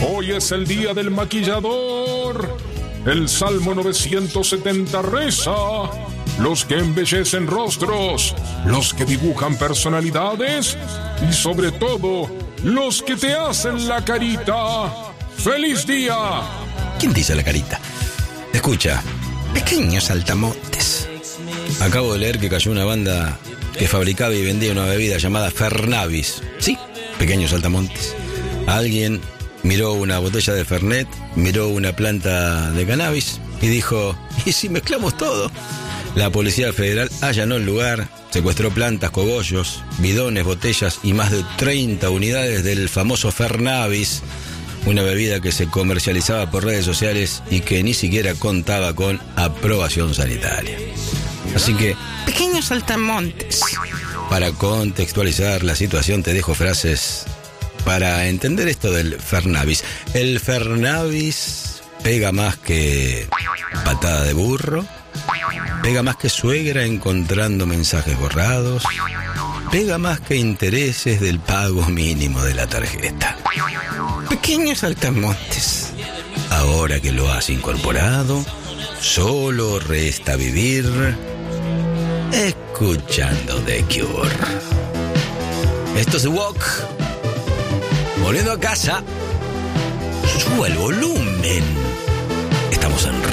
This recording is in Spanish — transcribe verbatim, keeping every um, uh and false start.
Hoy es el día del maquillador. El Salmo novecientos setenta reza: los que embellecen rostros, los que dibujan personalidades y sobre todo, los que te hacen la carita. ¡Feliz día! ¿Quién te hizo la carita? Escucha, pequeños saltamontes. Acabo de leer que cayó una banda que fabricaba y vendía una bebida llamada Fernavis. Sí, pequeños saltamontes. Alguien miró una botella de Fernet, miró una planta de cannabis y dijo: ¿y si mezclamos todo? La Policía Federal allanó el lugar, secuestró plantas, cogollos, bidones, botellas y más de treinta unidades del famoso Fernavis, una bebida que se comercializaba por redes sociales y que ni siquiera contaba con aprobación sanitaria. Así que, pequeños saltamontes, para contextualizar la situación te dejo frases para entender esto del Fernavis. El Fernavis pega más que patada de burro, pega más que suegra encontrando mensajes borrados, pega más que intereses del pago mínimo de la tarjeta. Pequeños saltamontes, ahora que lo has incorporado, solo resta vivir escuchando The Cure. Esto es Walk. Volviendo a casa, suba el volumen. Estamos en